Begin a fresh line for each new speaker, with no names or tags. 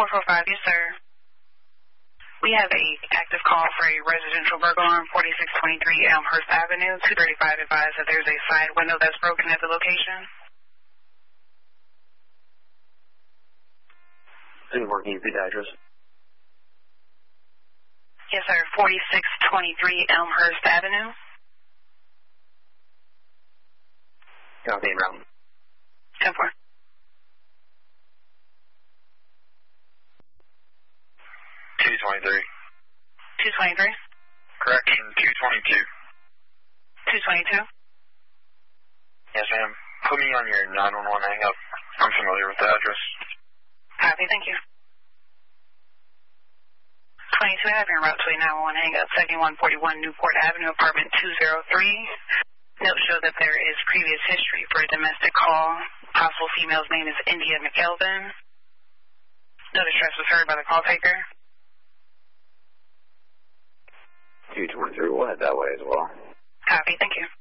445, yes, sir. We have a active call for a residential burglar on 4623 Elmhurst Avenue. 235 advised that there's a side window that's broken at the location.
Any more, can you repeat the address?
Yes, sir. 4623 Elmhurst Avenue.
Copy, round.
10-4.
223.
223.
Correction, 222.
222.
Yes, ma'am. Put me on your 911 hang-up. I'm familiar with the address.
Copy, thank you. 22 Avenue, Route 2911 hang-up, 7141 Newport Avenue, apartment 203. Note show that there is previous history for a domestic call. Possible female's name is India McKelvin. No distress was heard by the call taker.
223, we'll head that way as well.
Copy, thank you.